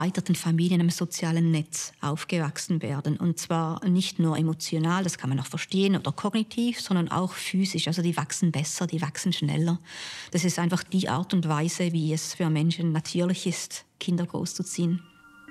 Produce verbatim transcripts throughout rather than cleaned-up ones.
erweiterten Familie in einem sozialen Netz aufgewachsen werden. Und zwar nicht nur emotional, das kann man auch verstehen, oder kognitiv, sondern auch physisch. Also die wachsen besser, die wachsen schneller. Das ist einfach die Art und Weise, wie es für Menschen natürlich ist, Kinder großzuziehen.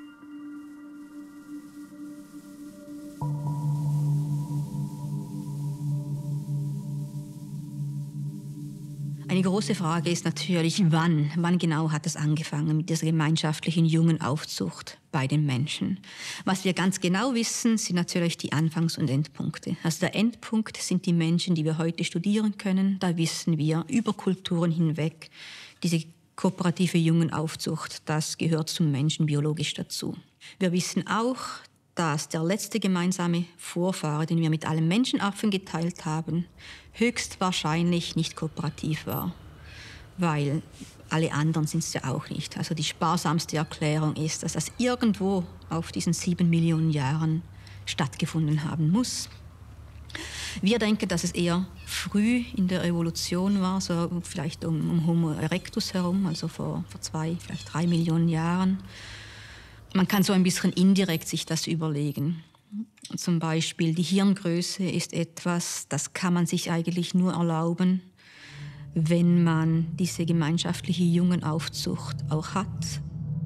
Eine große Frage ist natürlich, wann, wann genau hat es angefangen mit dieser gemeinschaftlichen Jungenaufzucht bei den Menschen. Was wir ganz genau wissen, sind natürlich die Anfangs- und Endpunkte. Also der Endpunkt sind die Menschen, die wir heute studieren können. Da wissen wir über Kulturen hinweg, diese kooperative Jungenaufzucht, das gehört zum Menschen biologisch dazu. Wir wissen auch, dass der letzte gemeinsame Vorfahre, den wir mit allen Menschenaffen geteilt haben, höchstwahrscheinlich nicht kooperativ war, weil alle anderen sind es ja auch nicht. Also die sparsamste Erklärung ist, dass das irgendwo auf diesen sieben Millionen Jahren stattgefunden haben muss. Wir denken, dass es eher früh in der Evolution war, so vielleicht um, um Homo erectus herum, also vor, vor zwei, vielleicht drei Millionen Jahren. Man kann so ein bisschen indirekt sich das überlegen. Zum Beispiel die Hirngröße ist etwas, das kann man sich eigentlich nur erlauben, wenn man diese gemeinschaftliche Jungenaufzucht auch hat.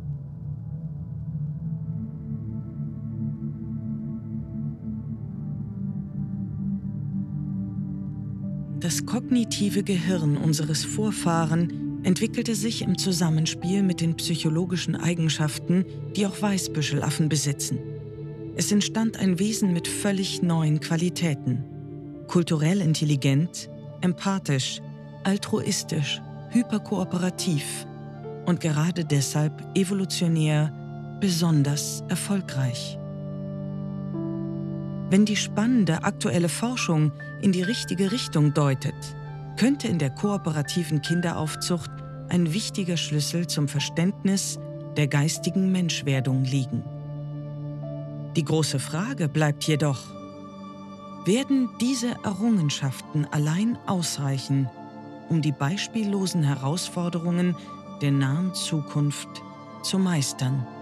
Das kognitive Gehirn unseres Vorfahren entwickelte sich im Zusammenspiel mit den psychologischen Eigenschaften, die auch Weißbüschelaffen besitzen. Es entstand ein Wesen mit völlig neuen Qualitäten. Kulturell intelligent, empathisch, altruistisch, hyperkooperativ und gerade deshalb evolutionär besonders erfolgreich. Wenn die spannende aktuelle Forschung in die richtige Richtung deutet, könnte in der kooperativen Kinderaufzucht ein wichtiger Schlüssel zum Verständnis der geistigen Menschwerdung liegen. Die große Frage bleibt jedoch: Werden diese Errungenschaften allein ausreichen, um die beispiellosen Herausforderungen der nahen Zukunft zu meistern?